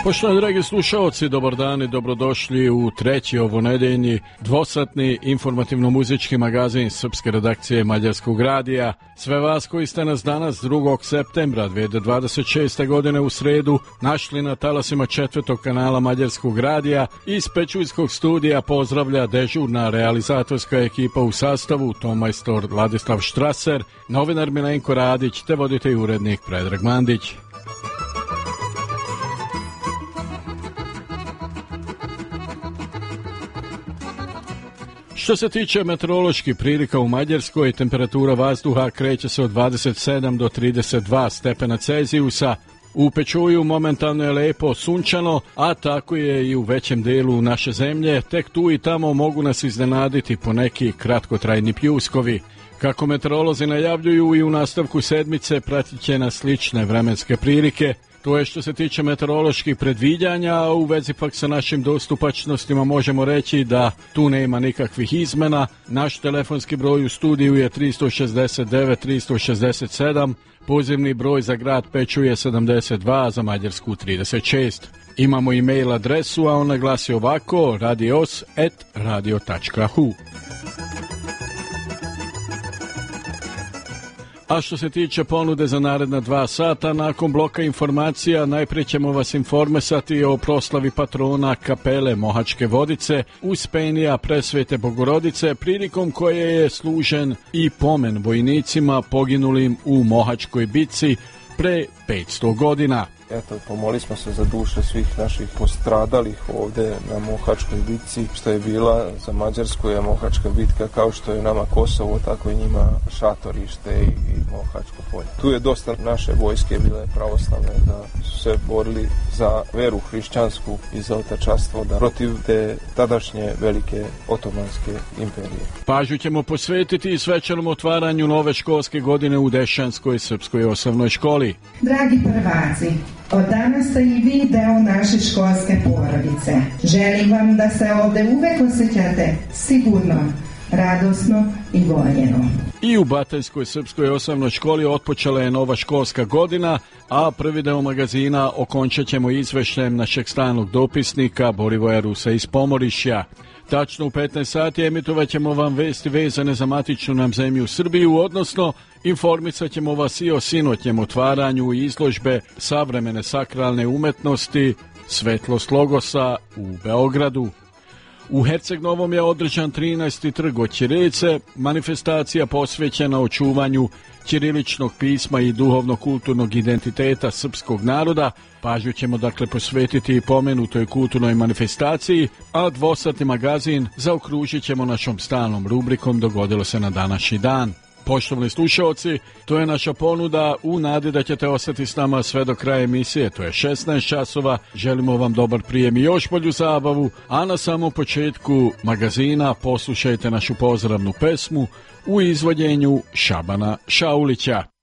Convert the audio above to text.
Poštovani dragi slušalci, dobar dan i dobrodošli u treći ovonedeljni dvosatni informativno-muzički magazin srpske redakcije Mađarskog radija. Sve vas koji ste nas danas 2. septembra 2026. godine u sredu našli na talasima četvrtog kanala Mađarskog radija, iz Pečujskog studija pozdravlja dežurna realizatorska ekipa u sastavu tonmajstor Ladislav Štraser, novinar Milenko Radić te voditelj i urednik Predrag Mandić. Što se tiče meteoroloških prilika u Mađarskoj, temperatura vazduha kreće se od 27 do 32 stepena Celzijusa. U Pečuju momentalno je lepo sunčano, a tako je i u većem delu naše zemlje. Tek tu i tamo mogu nas iznenaditi po neki kratkotrajni pljuskovi. Kako meteorolozi najavljuju, i u nastavku sedmice pratit će nas slične vremenske prilike. To je što se tiče meteoroloških predviđanja, a u vezi pak sa našim dostupačnostima možemo reći da tu nema nikakvih izmena. Naš telefonski broj u studiju je 369 367, pozivni broj za grad Pečuje 72, za Mađarsku 36. Imamo e-mail adresu, a ona glasi ovako: radios@radio.hu. A što se tiče ponude za naredna 2 sata, nakon bloka informacija najprije ćemo vas informisati o proslavi patrona kapele Mohačke Vodice Uspenija Presvete Bogorodice, prilikom koje je služen i pomen vojnicima poginulim u Mohačkoj bitci pre 500 godina. Eto, pomoli smo se za duše svih naših postradalih ovde na Mohačkoj bitci, što je bila za Mađarsku je Mohačka bitka, kao što je nama Kosovo, tako i njima Šatorište i Mohačko polje. Tu je dosta naše vojske bile pravoslavne, da su se borili za veru hrišćansku i za otečastvo, da protiv te tadašnje velike otomanske imperije. Pažnju ćemo posvetiti i svečanom otvaranju nove školske godine u Dešanskoj srpskoj osnovnoj školi. Dragi prvaci, od danas ste i vi deo naše školske porodice. Želim vam da se ovde uvek osjećate sigurno, radosno i voljeno. I u Bateljskoj srpskoj osnovnoj školi otpočela je nova školska godina, a prvi deo magazina okončat ćemo izvešćem našeg stalnog dopisnika Borivoja Rusa iz Pomorišja. Tačno u 15 sati emitovat ćemo vam vesti vezane za matičnu nam zemlju Srbiju, odnosno informisat ćemo vas i o sinoćnjem otvaranju izložbe savremene sakralne umetnosti Svetlost Logosa u Beogradu. U Herceg Novom je održan 13. trg od ćirilice, manifestacija posvećena očuvanju ćiriličnog pisma i duhovno-kulturnog identiteta srpskog naroda. Pažnju ćemo dakle posvetiti i pomenutoj kulturnoj manifestaciji, a dvosatni magazin zaokružit ćemo našom stalnom rubrikom Dogodilo se na današnji dan. Poštovani slušalci, to je naša ponuda u nadi da ćete ostati s nama sve do kraja emisije, to je 16 časova. Želimo vam dobar prijem i još bolju zabavu, a na samom početku magazina poslušajte našu pozdravnu pesmu u izvođenju Šabana Šaulića.